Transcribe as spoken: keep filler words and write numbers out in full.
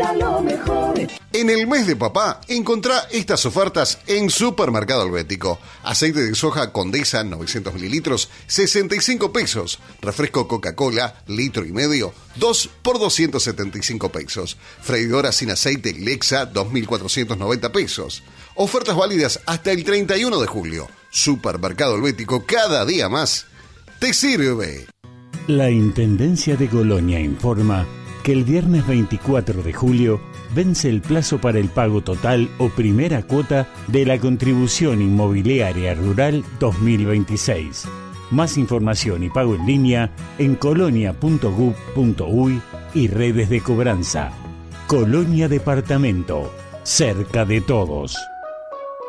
era lo mejor. En el mes de papá, encontrá estas ofertas en Supermercado Helvético. Aceite de soja Condesa, novecientos mililitros, sesenta y cinco pesos. Refresco Coca-Cola, litro y medio, dos por doscientos setenta y cinco pesos. Freidora sin aceite Lexa, dos mil cuatrocientos noventa pesos. Ofertas válidas hasta el treinta y uno de julio. Supermercado Helvético, cada día más te sirve. La Intendencia de Colonia informa que el viernes veinticuatro de julio vence el plazo para el pago total o primera cuota de la Contribución Inmobiliaria Rural dos mil veintiséis. Más información y pago en línea en colonia punto gov punto uy y redes de cobranza. Colonia Departamento, cerca de todos.